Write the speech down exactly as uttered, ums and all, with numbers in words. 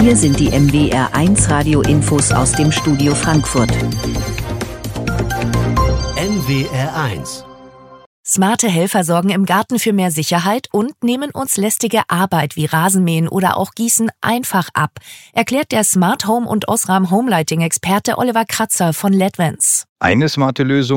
Hier sind die M W R eins Radio-Infos aus dem Studio Frankfurt. M W R eins. Smarte Helfer sorgen im Garten für mehr Sicherheit und nehmen uns lästige Arbeit wie Rasenmähen oder auch Gießen einfach ab, erklärt der Smart Home und Osram Homelighting-Experte Oliver Kratzer von LEDvance. Eine smarte Lösung